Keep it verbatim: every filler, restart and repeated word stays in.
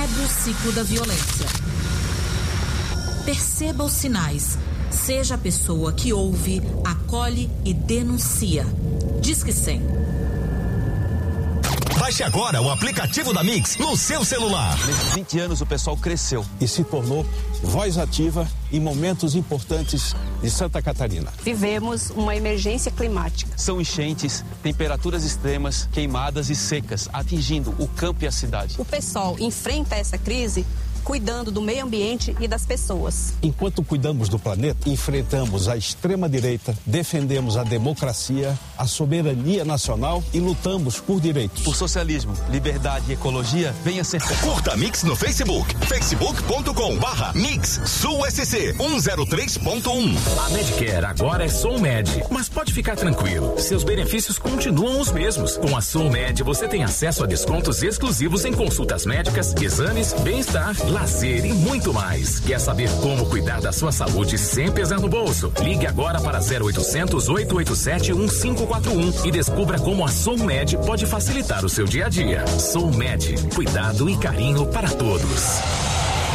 Quebre o ciclo da violência. Perceba os sinais. Seja a pessoa que ouve, acolhe e denuncia. Disque cem. Baixe agora o aplicativo da Mix no seu celular. Nesses vinte anos o pessoal cresceu e se tornou voz ativa em momentos importantes de Santa Catarina. Vivemos uma emergência climática. São enchentes, temperaturas extremas, queimadas e secas, atingindo o campo e a cidade. O pessoal enfrenta essa crise cuidando do meio ambiente e das pessoas. Enquanto cuidamos do planeta, enfrentamos a extrema-direita, defendemos a democracia, a soberania nacional e lutamos por direitos. Por socialismo, liberdade e ecologia, venha ser... Curta Mix no Facebook, facebook ponto com barra Mix Sul S C um zero três ponto um. A Medicare agora é SoulMed, mas pode ficar tranquilo, seus benefícios continuam os mesmos. Com a SoulMed você tem acesso a descontos exclusivos em consultas médicas, exames, bem-estar, lazer e muito mais. Quer saber como cuidar da sua saúde sem pesar no bolso? Ligue agora para zero oitocentos, oito oito sete, um cinco quatro um e descubra como a SoulMed pode facilitar o seu dia a dia. SoulMed, cuidado e carinho para todos.